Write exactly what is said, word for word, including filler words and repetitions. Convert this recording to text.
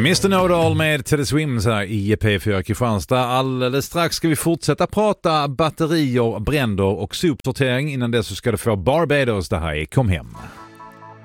mister Know-It-All med Teddy Swims här i P fyra Kristianstad. Alldeles strax ska vi fortsätta prata batterier, bränder och sopsortering. Innan det så ska du få Barbados. Det här är Kom hem.